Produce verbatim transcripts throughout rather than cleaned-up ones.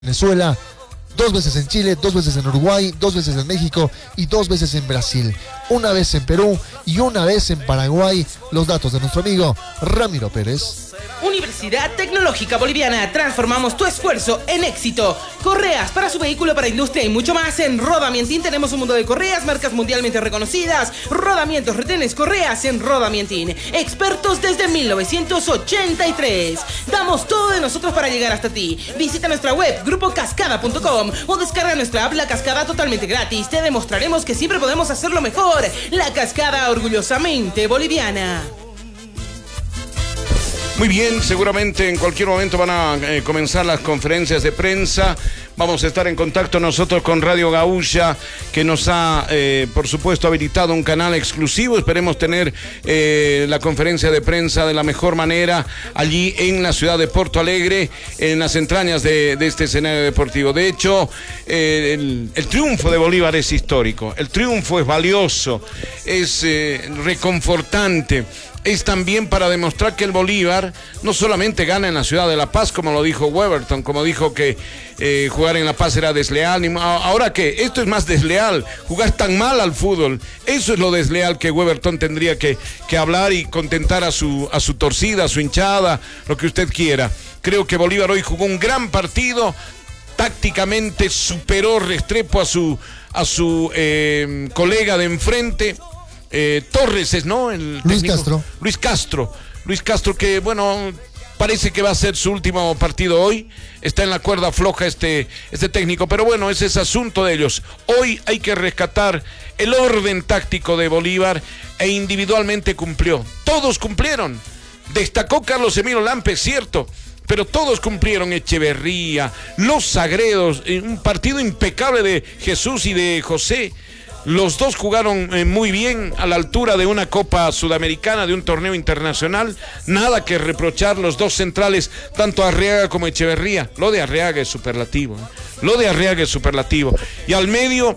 Venezuela, dos veces en Chile, dos veces en Uruguay, dos veces en México y dos veces en Brasil, una vez en Perú y una vez en Paraguay. Los datos de nuestro amigo Ramiro Pérez. Universidad Tecnológica Boliviana, transformamos tu esfuerzo en éxito. Correas para su vehículo, para industria y mucho más. En Rodamientín tenemos un mundo de correas, marcas mundialmente reconocidas. Rodamientos, retenes, correas en Rodamientín. Expertos desde mil novecientos ochenta y tres. Damos todo de nosotros para llegar hasta ti. Visita nuestra web, grupo cascada punto com, o descarga nuestra app La Cascada totalmente gratis. Te demostraremos que siempre podemos hacerlo mejor. La Cascada, orgullosamente boliviana. Muy bien, seguramente en cualquier momento van a eh, comenzar las conferencias de prensa. Vamos a estar en contacto nosotros con Radio Gaúcha, que nos ha, eh, por supuesto, habilitado un canal exclusivo. Esperemos tener eh, la conferencia de prensa de la mejor manera allí en la ciudad de Porto Alegre, en las entrañas de, de este escenario deportivo. De hecho, eh, el, el triunfo de Bolívar es histórico. El triunfo es valioso, es eh, reconfortante. Es también para demostrar que el Bolívar no solamente gana en la ciudad de La Paz, como lo dijo Weberton, como dijo que eh, jugar en La Paz era desleal. Ahora que esto es más desleal, jugar tan mal al fútbol, eso es lo desleal que Weberton tendría que, que hablar y contentar a su, a su torcida, a su hinchada, lo que usted quiera. Creo que Bolívar hoy jugó un gran partido, tácticamente superó Restrepo a su, a su eh, colega de enfrente. Eh, Torres es, ¿no? El Luis Castro. Luis Castro. Luis Castro que, bueno, parece que va a ser su último partido hoy. Está en la cuerda floja este, este técnico, pero bueno, ese es asunto de ellos. Hoy hay que rescatar el orden táctico de Bolívar e individualmente cumplió. Todos cumplieron. Destacó Carlos Emilio Lampe, cierto, pero todos cumplieron. Echeverría, Los Sagredos, un partido impecable de Jesús y de José. Los dos jugaron eh, muy bien, a la altura de una Copa Sudamericana, de un torneo internacional. Nada que reprochar, los dos centrales, tanto Arriaga como Echeverría. Lo de Arriaga es superlativo, ¿eh? Lo de Arriaga es superlativo. Y al medio,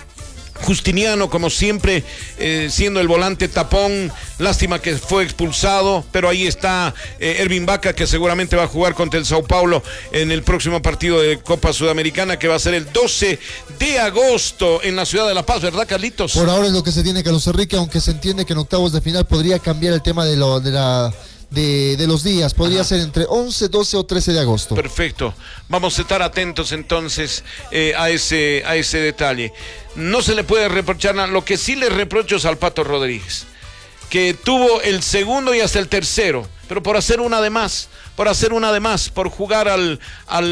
Justiniano, como siempre, eh, siendo el volante tapón. Lástima que fue expulsado, pero ahí está eh, Ervin Vaca, que seguramente va a jugar contra el Sao Paulo en el próximo partido de Copa Sudamericana, que va a ser el doce de agosto en la ciudad de La Paz, ¿verdad, Carlitos? Por ahora es lo que se tiene, Carlos Enrique, aunque se entiende que en octavos de final podría cambiar el tema de, lo, de la... De, de los días, podría Ajá. ser entre once, doce o trece de agosto. Perfecto, vamos a estar atentos entonces eh, a, ese, a ese detalle. No se le puede reprochar nada. Lo que sí le reprocho es al Pato Rodríguez, que tuvo el segundo y hasta el tercero, pero por hacer una de más, por hacer una de más, por jugar al, al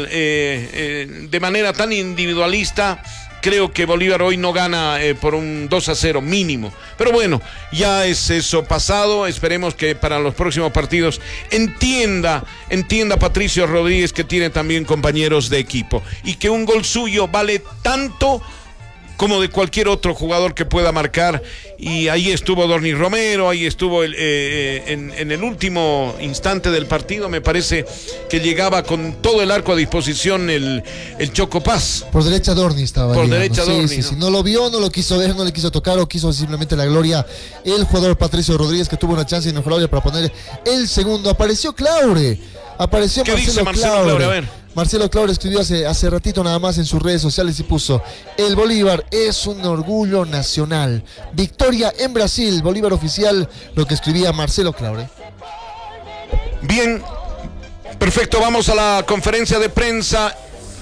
eh, eh, de manera tan individualista. Creo que Bolívar hoy no gana eh, por un dos a cero mínimo. Pero bueno, ya es eso pasado. Esperemos que para los próximos partidos entienda, entienda Patricio Rodríguez que tiene también compañeros de equipo. Y que un gol suyo vale tanto como de cualquier otro jugador que pueda marcar. Y ahí estuvo Dorni Romero, ahí estuvo el, eh, en, en el último instante del partido, me parece que llegaba con todo el arco a disposición el, el Choco Paz. Por derecha Dorni estaba. Por llegando. derecha sí, Dorni. Sí, ¿no? sí. no lo vio, no lo quiso ver, no le quiso tocar o quiso simplemente la gloria. El jugador Patricio Rodríguez, que tuvo una chance inmejorable para poner el segundo. Apareció Claure. Apareció ¿Qué Marcelo, dice Marcelo Claure. Claure? A ver. Marcelo Claure escribió hace, hace ratito nada más en sus redes sociales y puso: el Bolívar es un orgullo nacional. Victoria en Brasil, Bolívar oficial, lo que escribía Marcelo Claure. Bien, perfecto, vamos a la conferencia de prensa.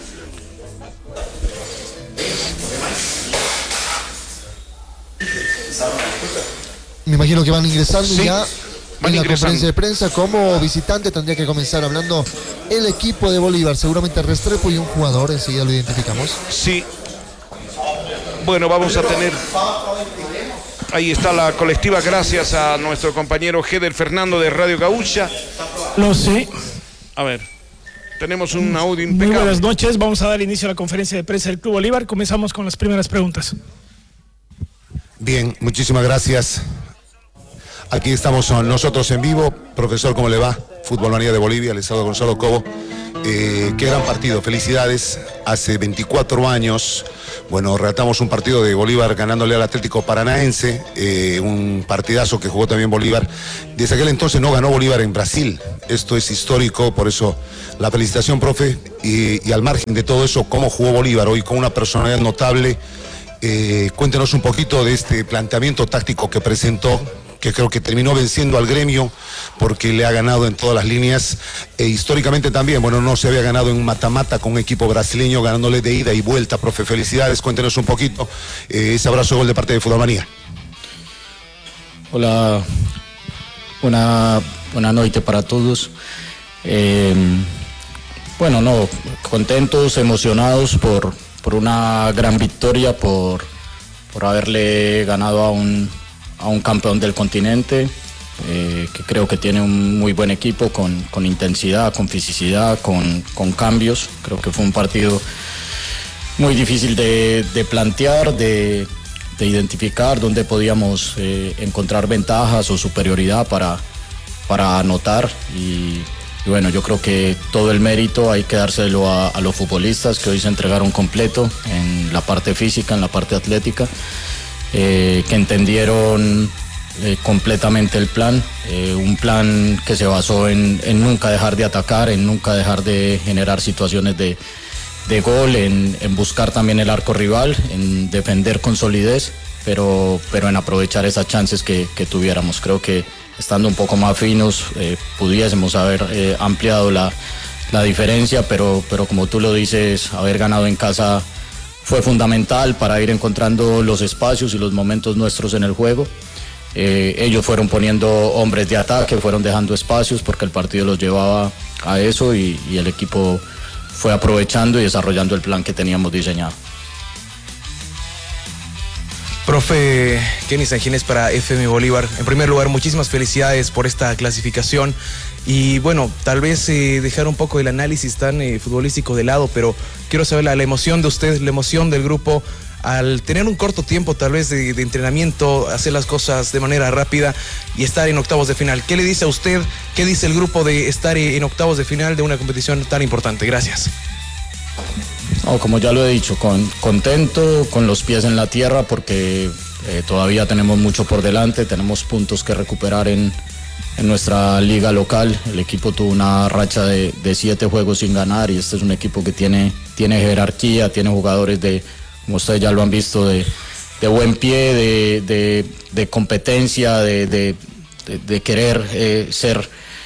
Me imagino que van ingresando Sí. ya. Van en la ingresando. conferencia de prensa. Como visitante tendría que comenzar hablando el equipo de Bolívar, seguramente Restrepo y un jugador, enseguida lo identificamos. Sí. Bueno, vamos a tener... Ahí está la colectiva, gracias a nuestro compañero Heder Fernando de Radio Gaúcha. Lo sé. A ver, tenemos un audio Muy impecable. buenas noches, vamos a dar inicio a la conferencia de prensa del Club Bolívar. Comenzamos con las primeras preguntas. Bien, muchísimas gracias. Aquí estamos nosotros en vivo. Profesor, ¿cómo le va? Fútbol Manía de Bolivia, les saluda Gonzalo Cobo. Eh, qué gran partido, felicidades. Hace veinticuatro años Bueno, relatamos un partido de Bolívar ganándole al Atlético Paranaense, eh, un partidazo que jugó también Bolívar. Desde aquel entonces no ganó Bolívar en Brasil. Esto es histórico, por eso la felicitación, profe. Y, y al margen de todo eso, ¿cómo jugó Bolívar hoy con una personalidad notable? Eh, cuéntenos un poquito de este planteamiento táctico que presentó, que creo que terminó venciendo al Gremio porque le ha ganado en todas las líneas. E históricamente también, bueno, no se había ganado en mata-mata con un equipo brasileño, ganándole de ida y vuelta. Profe, felicidades, cuéntenos un poquito eh, ese abrazo de gol de parte de Futbolmanía. Hola, buena, buena noche para todos. Eh, bueno, no, contentos, emocionados por, por una gran victoria, por, por haberle ganado a un a un campeón del continente, eh, que creo que tiene un muy buen equipo con, con intensidad, con fisicidad, con, con cambios. Creo que fue un partido muy difícil de, de plantear, de, de identificar dónde podíamos eh, encontrar ventajas o superioridad para, para anotar. Y, y bueno, yo creo que todo el mérito hay que dárselo a, a los futbolistas que hoy se entregaron completo en la parte física, en la parte atlética. Eh, que entendieron eh, completamente el plan, eh, un plan que se basó en, en nunca dejar de atacar, en nunca dejar de generar situaciones de, de gol, en, en buscar también el arco rival, en defender con solidez, pero, pero en aprovechar esas chances que, que tuviéramos. Creo que estando un poco más finos eh, pudiésemos haber eh, ampliado la, la diferencia, pero, pero como tú lo dices, haber ganado en casa fue fundamental para ir encontrando los espacios y los momentos nuestros en el juego. Eh, ellos fueron poniendo hombres de ataque, fueron dejando espacios porque el partido los llevaba a eso y, y el equipo fue aprovechando y desarrollando el plan que teníamos diseñado. Profe Kenny Sanginés para F M Bolívar. En primer lugar, muchísimas felicidades por esta clasificación. Y bueno, tal vez eh, dejar un poco el análisis tan eh, futbolístico de lado, pero quiero saber la, la emoción de usted, la emoción del grupo al tener un corto tiempo tal vez de, de entrenamiento, hacer las cosas de manera rápida y estar en octavos de final. ¿Qué le dice a usted, qué dice el grupo de estar en octavos de final de una competición tan importante? Gracias. No, como ya lo he dicho, con, contento, con los pies en la tierra porque eh, todavía tenemos mucho por delante, tenemos puntos que recuperar en En nuestra liga local. El equipo tuvo una racha de, de siete juegos sin ganar y este es un equipo que tiene, tiene jerarquía, tiene jugadores de, como ustedes ya lo han visto, de, de buen pie, de, de, de competencia, de, de, de, de querer eh, ser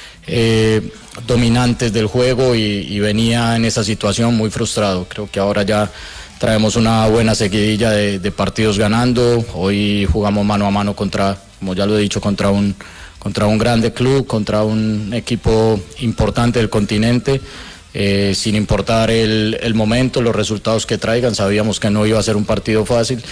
eh, dominantes del juego y, y venía en esa situación muy frustrado. Creo que ahora ya traemos una buena seguidilla de, de partidos ganando. Hoy jugamos mano a mano contra, como ya lo he dicho, contra un contra un grande club, contra un equipo importante del continente, eh, sin importar el, el momento, los resultados que traigan. Sabíamos que no iba a ser un partido fácil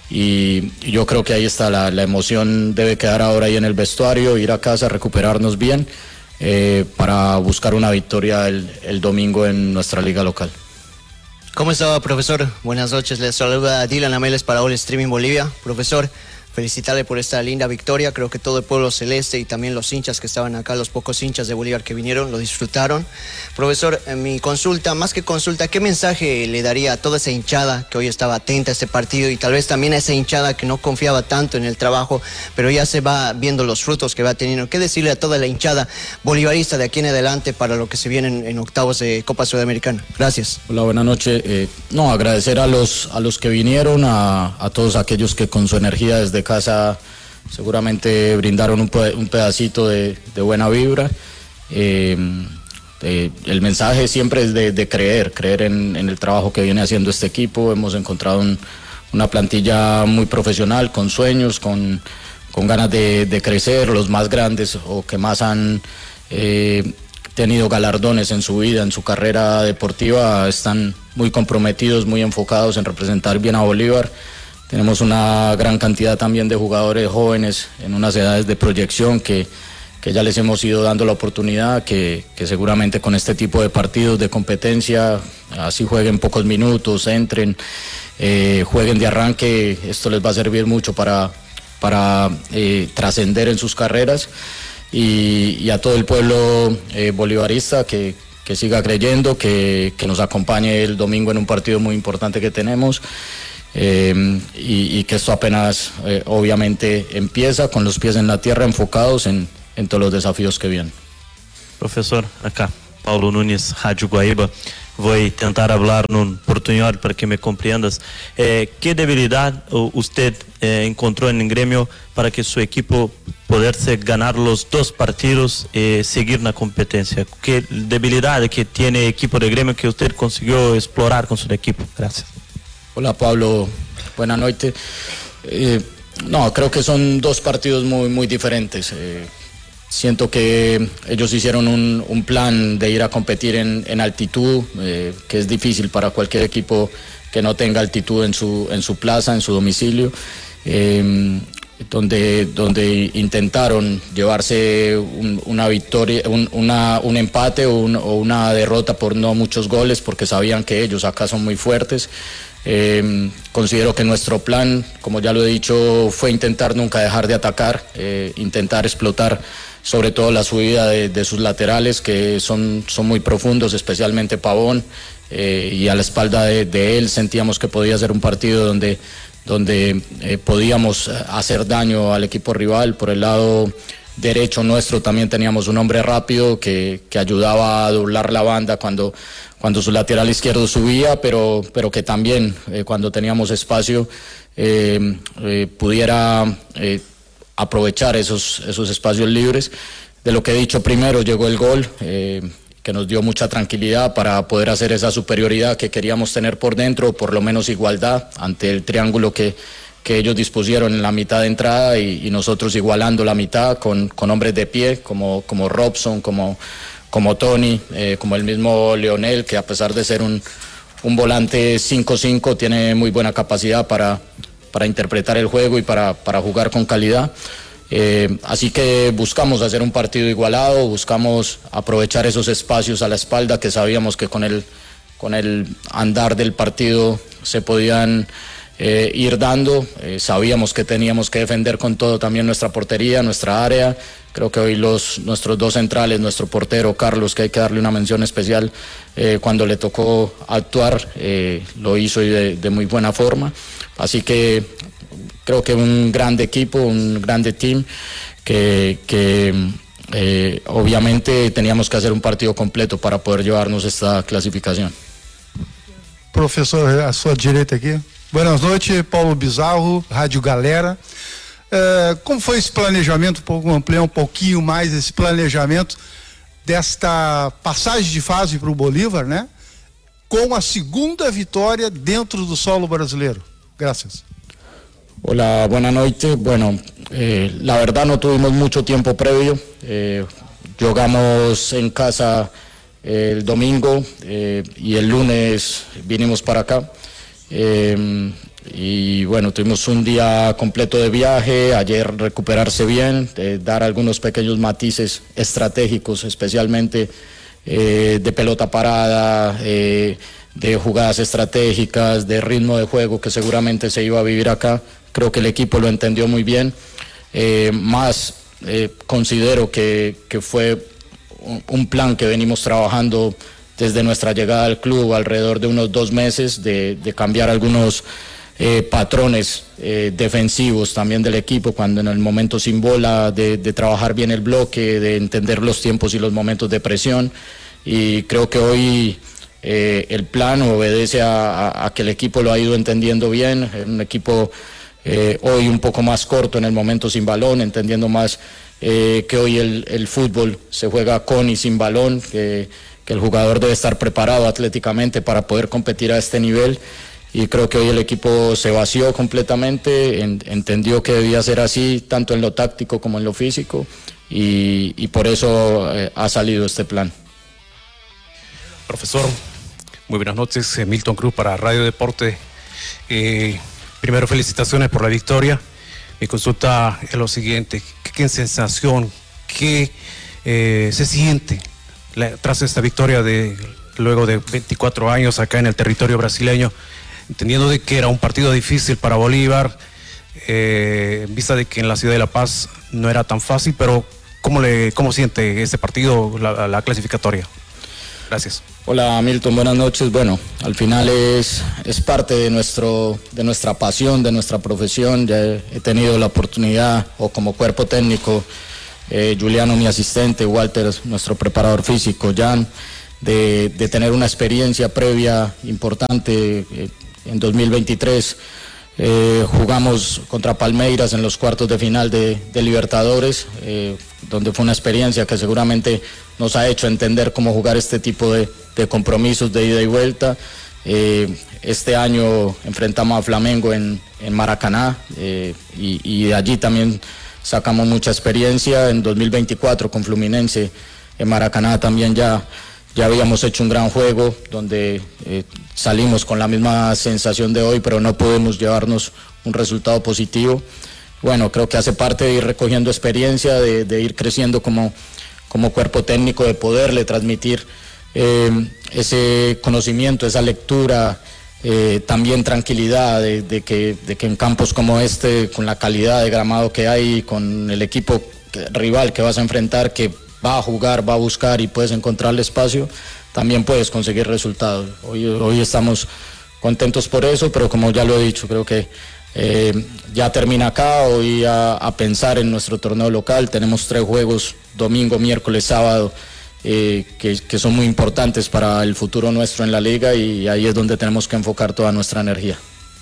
y, y yo creo que ahí está, la, la emoción debe quedar ahora ahí en el vestuario, ir a casa, recuperarnos bien eh, para buscar una victoria el, el domingo en nuestra liga local. ¿Cómo está, profesor? Buenas noches, les saluda Dylan Ameles para All Streaming Bolivia. Profesor, felicitarle por esta linda victoria. Creo que todo el pueblo celeste y también los hinchas que estaban acá, los pocos hinchas de Bolívar que vinieron, lo disfrutaron. Profesor, en mi consulta, más que consulta, ¿qué mensaje le daría a toda esa hinchada que hoy estaba atenta a este partido y tal vez también a esa hinchada que no confiaba tanto en el trabajo, pero ya se va viendo los frutos que va teniendo? ¿Qué decirle a toda la hinchada bolivarista de aquí en adelante para lo que se viene en, en octavos de Copa Sudamericana? Gracias. Hola, buenas noches. Eh, no, agradecer a los, a los que vinieron, a, a todos aquellos que con su energía desde casa seguramente brindaron un, un pedacito de, de buena vibra. Eh, eh, el mensaje siempre es de, de creer, creer en, en el trabajo que viene haciendo este equipo. Hemos encontrado un, una plantilla muy profesional, con sueños, con, con ganas de, de crecer. Los más grandes o que más han eh, tenido galardones en su vida, en su carrera deportiva, están muy comprometidos, muy enfocados en representar bien a Bolívar. Tenemos una gran cantidad también de jugadores jóvenes en unas edades de proyección que, que ya les hemos ido dando la oportunidad, que, que seguramente con este tipo de partidos de competencia, así jueguen pocos minutos, entren, eh, jueguen de arranque, esto les va a servir mucho para, para eh, trascender en sus carreras. Y, y a todo el pueblo eh, bolivarista que, que siga creyendo, que, que nos acompañe el domingo en un partido muy importante que tenemos. eh, y, y que esto apenas eh, obviamente empieza con los pies en la tierra, enfocados en, en todos los desafíos que vienen. Professor, acá, Paulo Nunes, Rádio Guaíba. Vou tentar falar no portunhol para que me compreendas. Eh, que debilidade você eh, encontrou no Grêmio para que seu equipo pudesse ganhar os dois partidos e seguir na competência? Que debilidade que tem o equipo de Grêmio que você conseguiu explorar com seu equipo? Gracias. Hola Pablo, buenas noches. Eh, no, creo que son dos partidos muy, muy diferentes. Eh, Siento que ellos hicieron un, un plan de ir a competir en, en altitud, eh, que es difícil para cualquier equipo que no tenga altitud en su, en su plaza, en su domicilio, eh, donde, donde intentaron llevarse un, una victoria, un, una, un empate o, un, o una derrota por no muchos goles, porque sabían que ellos acá son muy fuertes. Eh, considero que nuestro plan, como ya lo he dicho, fue intentar nunca dejar de atacar, eh, intentar explotar sobre todo la subida de, de sus laterales, que son, son muy profundos, especialmente Pavón, eh, y a la espalda de, de él sentíamos que podía ser un partido donde, donde eh, podíamos hacer daño al equipo rival. Por el lado derecho nuestro también teníamos un hombre rápido que, que ayudaba a doblar la banda cuando, cuando su lateral izquierdo subía, pero, pero que también eh, cuando teníamos espacio eh, eh, pudiera eh, aprovechar esos, esos espacios libres. De lo que he dicho primero, llegó el gol, eh, que nos dio mucha tranquilidad para poder hacer esa superioridad que queríamos tener por dentro, por lo menos igualdad ante el triángulo que, que ellos dispusieron en la mitad de entrada y, y nosotros igualando la mitad con, con hombres de pie como, como Robson, como, como Tony, eh, como el mismo Leonel, que a pesar de ser un, un volante cinco cinco tiene muy buena capacidad para, para interpretar el juego y para, para jugar con calidad. Eh, así que buscamos hacer un partido igualado, buscamos aprovechar esos espacios a la espalda que sabíamos que con el, con el andar del partido se podían eh, ir dando. Eh, sabíamos que teníamos que defender con todo también nuestra portería, nuestra área. Creo que hoy los, nuestros dos centrales, nuestro portero Carlos, que hay que darle una mención especial, eh, cuando le tocó actuar, eh, lo hizo y de, de muy buena forma. Así que creo que un grande equipo, un grande team, que, que eh, obviamente teníamos que hacer un partido completo para poder llevarnos esta clasificación. Professor, a sua direita aqui. Buenas noites, Paulo Bizarro, Rádio Galera. Uh, como foi esse planejamento, vou ampliar um pouquinho mais esse planejamento desta passagem de fase para o Bolívar, né? Com a segunda vitória dentro do solo brasileiro. Gracias. Hola, buenas noches. Bueno, eh, la verdad no tuvimos mucho tiempo previo. Eh, jugamos en casa eh, el domingo eh, y el lunes vinimos para acá. Eh, y bueno, tuvimos un día completo de viaje, ayer recuperarse bien, eh, dar algunos pequeños matices estratégicos, especialmente eh, de pelota parada, eh, de jugadas estratégicas, de ritmo de juego que seguramente se iba a vivir acá. Creo que el equipo lo entendió muy bien. Eh, más eh, considero que, que fue un, un plan que venimos trabajando desde nuestra llegada al club alrededor de unos dos meses, de, de cambiar algunos eh, patrones eh, defensivos también del equipo, cuando en el momento sin bola, de, de trabajar bien el bloque, de entender los tiempos y los momentos de presión. Y creo que hoy eh, el plan obedece a, a, a que el equipo lo ha ido entendiendo bien, un equipo Eh, hoy un poco más corto en el momento sin balón, entendiendo más eh, que hoy el, el fútbol se juega con y sin balón, que, que el jugador debe estar preparado atléticamente para poder competir a este nivel, y creo que hoy el equipo se vació completamente, en, entendió que debía ser así tanto en lo táctico como en lo físico, y, y por eso eh, ha salido este plan. Profesor, muy buenas noches, Milton Cruz para Radio Deporte. Eh, Primero, felicitaciones por la victoria. Mi consulta es lo siguiente: ¿qué, qué sensación, qué eh, se siente la, tras esta victoria de luego de veinticuatro años acá en el territorio brasileño, entendiendo de que era un partido difícil para Bolívar, eh, en vista de que en la ciudad de La Paz no era tan fácil, pero ¿cómo, le, cómo siente este partido, la, la clasificatoria? Gracias. Hola Milton, buenas noches. Bueno, al final es, es parte de, nuestro, de nuestra pasión, de nuestra profesión. Ya he, he tenido la oportunidad, o como cuerpo técnico, eh, Juliano mi asistente, Walter nuestro preparador físico, Jan, de, de tener una experiencia previa importante. Eh, en dos mil veintitrés eh, jugamos contra Palmeiras en los cuartos de final de, de Libertadores, eh, donde fue una experiencia que seguramente nos ha hecho entender cómo jugar este tipo de, de compromisos de ida y vuelta. Eh, este año enfrentamos a Flamengo en, en Maracaná eh, y, y de allí también sacamos mucha experiencia. En dos mil veinticuatro con Fluminense en Maracaná también ya, ya habíamos hecho un gran juego donde eh, salimos con la misma sensación de hoy, pero no pudimos llevarnos un resultado positivo. Bueno, creo que hace parte de ir recogiendo experiencia, de, de ir creciendo como, como cuerpo técnico, de poderle transmitir eh, ese conocimiento, esa lectura, eh, también tranquilidad de, de, que, de que en campos como este, con la calidad de gramado que hay, con el equipo rival que vas a enfrentar, que va a jugar, va a buscar y puedes encontrarle espacio, también puedes conseguir resultados. Hoy, hoy estamos contentos por eso, pero como ya lo he dicho, creo que Eh, ya termina acá, hoy a, a pensar en nuestro torneo local. Tenemos tres juegos, domingo, miércoles, sábado, eh, que, que son muy importantes para el futuro nuestro en la liga, y ahí es donde tenemos que enfocar toda nuestra energía.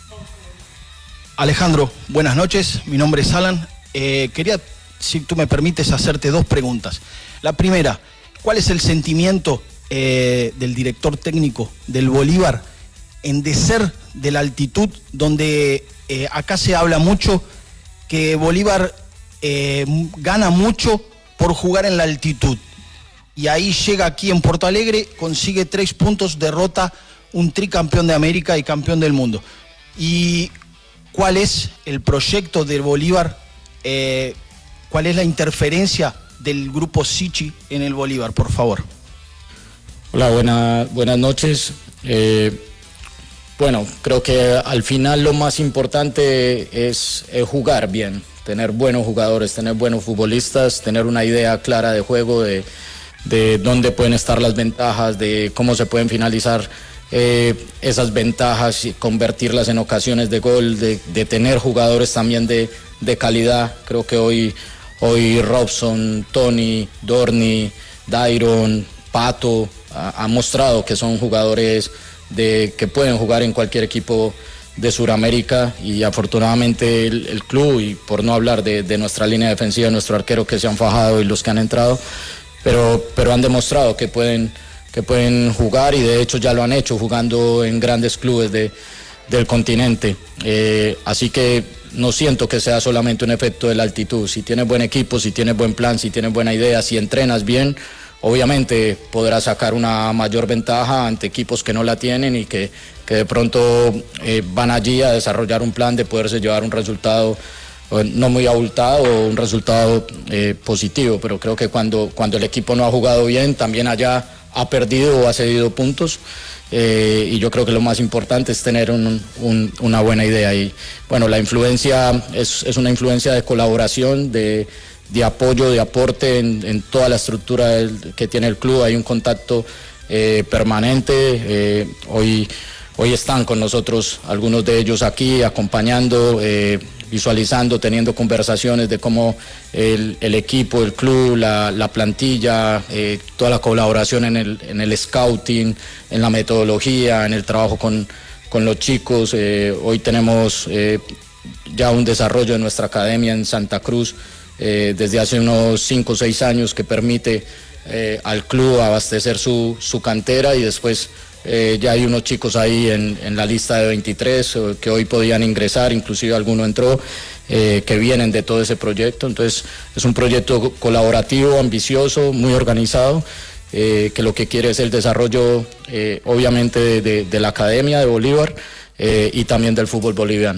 Alejandro, buenas noches, mi nombre es Alan. Eh, quería, si tú me permites, hacerte dos preguntas. La primera, ¿cuál es el sentimiento eh, del director técnico del Bolívar en descer de la altitud, donde eh, acá se habla mucho que Bolívar eh, gana mucho por jugar en la altitud? Y ahí llega aquí en Porto Alegre, consigue tres puntos, derrota un tricampeón de América y campeón del mundo. ¿Y cuál es el proyecto del Bolívar? Eh, ¿Cuál es la interferencia del grupo Sichi en el Bolívar, por favor? Hola, buena, buenas noches. Eh, bueno, creo que al final lo más importante es, es jugar bien, tener buenos jugadores, tener buenos futbolistas, tener una idea clara de juego, de, de dónde pueden estar las ventajas, de cómo se pueden finalizar eh, esas ventajas y convertirlas en ocasiones de gol, de, de tener jugadores también de, de calidad. Creo que hoy, hoy Robson, Tony, Dorni, Dairon, Pato ha, ha mostrado que son jugadores de que pueden jugar en cualquier equipo de Sudamérica, y afortunadamente el, el club, y por no hablar de, de nuestra línea defensiva, nuestro arquero que se han fajado y los que han entrado, pero, pero han demostrado que pueden, que pueden jugar, y de hecho ya lo han hecho jugando en grandes clubes de, del continente. Eh, así que no siento que sea solamente un efecto de la altitud. Si tienes buen equipo, si tienes buen plan, si tienes buena idea, si entrenas bien, obviamente podrás sacar una mayor ventaja ante equipos que no la tienen y que, que de pronto eh, van allí a desarrollar un plan de poderse llevar un resultado eh, no muy abultado o un resultado eh, positivo. Pero creo que cuando, cuando el equipo no ha jugado bien, también allá ha perdido o ha cedido puntos. Eh, y yo creo que lo más importante es tener un, un, una buena idea. Y bueno, la influencia es, es una influencia de colaboración, de de apoyo, de aporte en, en toda la estructura del, que tiene el club. Hay un contacto eh, permanente. Eh, hoy, hoy están con nosotros algunos de ellos aquí acompañando, eh, visualizando, teniendo conversaciones de cómo el, el equipo, el club, la, la plantilla, eh, toda la colaboración en el, en el scouting, en la metodología, en el trabajo con, con los chicos. Eh, hoy tenemos eh, ya un desarrollo de nuestra academia en Santa Cruz, Eh, desde hace unos cinco o seis años, que permite eh, al club abastecer su, su cantera, y después eh, ya hay unos chicos ahí en, en la lista de veintitrés eh, que hoy podían ingresar, inclusive alguno entró, eh, que vienen de todo ese proyecto. Entonces es un proyecto colaborativo, ambicioso, muy organizado, eh, que lo que quiere es el desarrollo eh, obviamente de, de, de la Academia de Bolívar eh, y también del fútbol boliviano.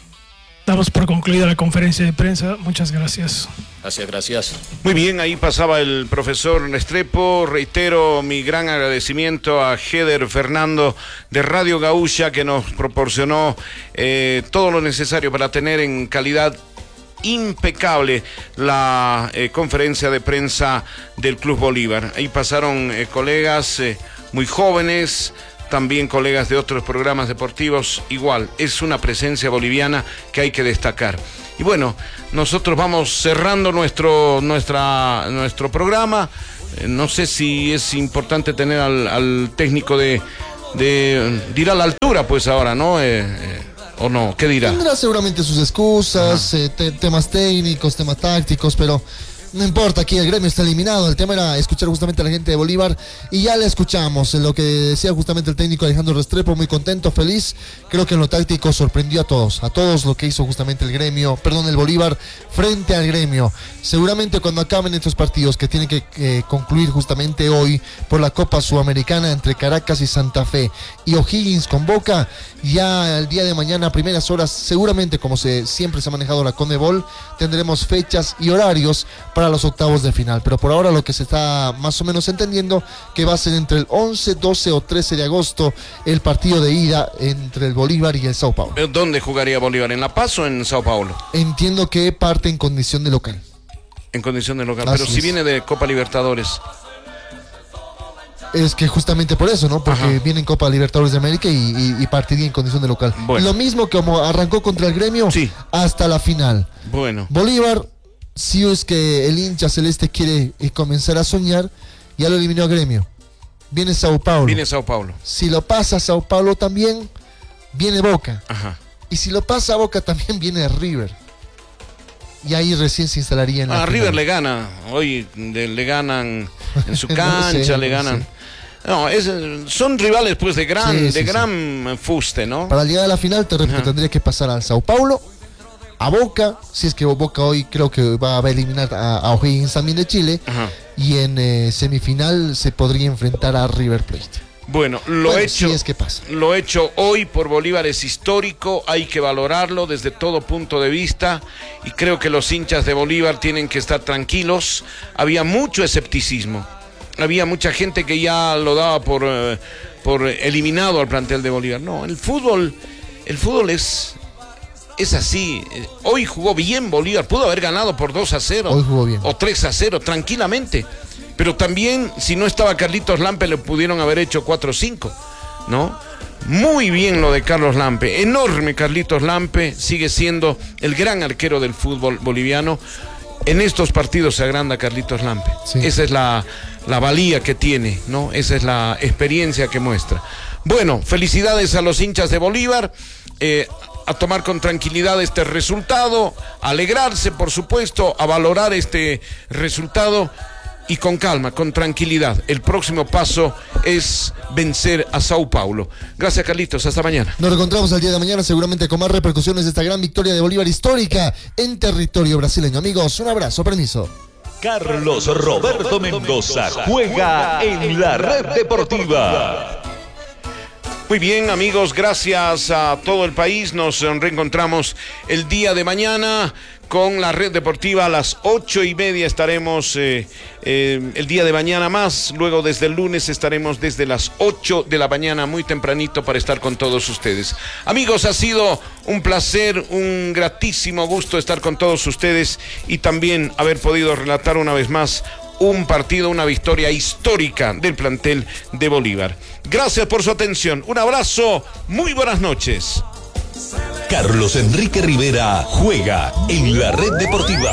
Damos por concluida la conferencia de prensa. Muchas gracias. Gracias, gracias. Muy bien, ahí pasaba el profesor Restrepo. Reitero mi gran agradecimiento a Heder Fernando de Radio Gaúcha, que nos proporcionó eh, todo lo necesario para tener en calidad impecable la eh, conferencia de prensa del Club Bolívar. Ahí pasaron eh, colegas eh, muy jóvenes, también colegas de otros programas deportivos. Igual, es una presencia boliviana que hay que destacar. Y bueno, nosotros vamos cerrando nuestro, nuestra, nuestro programa. Eh, no sé si es importante tener al, al técnico de, de, de ir a la altura, pues ahora, ¿no? Eh, eh, ¿O no? ¿Qué dirá? Tendrá seguramente sus excusas, eh, te, temas técnicos, temas tácticos, pero no importa, aquí el gremio está eliminado. El tema era escuchar justamente a la gente de Bolívar y ya le escuchamos. En lo que decía justamente el técnico Alejandro Restrepo, muy contento, feliz. Creo que en lo táctico sorprendió a todos, a todos lo que hizo justamente el gremio, perdón, el Bolívar frente al gremio. Seguramente cuando acaben estos partidos que tienen que eh, concluir justamente hoy por la Copa Sudamericana entre Caracas y Santa Fe y O'Higgins con Boca, ya el día de mañana a primeras horas, seguramente como se siempre se ha manejado la Conmebol, tendremos fechas y horarios para los octavos de final, pero por ahora lo que se está más o menos entendiendo que va a ser entre el once, doce o trece de agosto el partido de ida entre el Bolívar y el Sao Paulo. ¿Dónde jugaría Bolívar? ¿En La Paz o en Sao Paulo? Entiendo que parte en condición de local. En condición de local, Así pero si es. viene de Copa Libertadores. Es que justamente por eso, ¿no? Porque Ajá. viene en Copa Libertadores de América y, y, y partiría en condición de local. Bueno. Lo mismo como arrancó contra el gremio Sí. hasta la final. Bueno. Bolívar, si es que el hincha celeste quiere eh, comenzar a soñar, ya lo eliminó a gremio. Viene Sao Paulo. Viene Sao Paulo. Si lo pasa Sao Paulo también, viene Boca. Ajá. Y si lo pasa Boca también viene River. Y ahí recién se instalaría en la A final. River le gana, hoy de- le ganan en su No cancha, sé, le no ganan. sé. No, es, son rivales pues de gran, Sí, sí, de sí. gran fuste, ¿no? Para llegar a la final, te repito, Ajá. tendría que pasar al Sao Paulo, a Boca, si es que Boca hoy creo que va a eliminar a, a O'Higgins también de Chile, Ajá. y en eh, semifinal se podría enfrentar a River Plate. Bueno, lo Bueno, hecho, si es que pasa. lo hecho hoy por Bolívar es histórico, hay que valorarlo desde todo punto de vista y creo que los hinchas de Bolívar tienen que estar tranquilos. Había mucho escepticismo, había mucha gente que ya lo daba por, eh, por eliminado al plantel de Bolívar. No, el fútbol, el fútbol es, es así. Hoy jugó bien Bolívar, pudo haber ganado por dos a cero Hoy jugó bien. o tres a cero tranquilamente. Pero también, si no estaba Carlitos Lampe, le pudieron haber hecho cuatro cinco, ¿no? Muy bien lo de Carlos Lampe. Enorme Carlitos Lampe. Sigue siendo el gran arquero del fútbol boliviano. En estos partidos se agranda Carlitos Lampe. Sí. Esa es la, la valía que tiene, ¿no? Esa es la experiencia que muestra. Bueno, felicidades a los hinchas de Bolívar. Eh, a tomar con tranquilidad este resultado. A alegrarse, por supuesto. A valorar este resultado. Y con calma, con tranquilidad. El próximo paso es vencer a Sao Paulo. Gracias, Carlitos. Hasta mañana. Nos reencontramos el día de mañana seguramente con más repercusiones de esta gran victoria de Bolívar histórica en territorio brasileño. Amigos, un abrazo, permiso. Carlos Roberto Mendoza juega en la Red Deportiva. Muy bien, amigos, gracias a todo el país. Nos reencontramos el día de mañana con la Red Deportiva a las ocho y media. Estaremos eh, eh, el día de mañana más. Luego desde el lunes estaremos desde las ocho de la mañana, muy tempranito, para estar con todos ustedes. Amigos, ha sido un placer, un gratísimo gusto estar con todos ustedes y también haber podido relatar una vez más un partido, una victoria histórica del plantel de Bolívar. Gracias por su atención. Un abrazo. Muy buenas noches. Carlos Enrique Rivera juega en la Red Deportiva.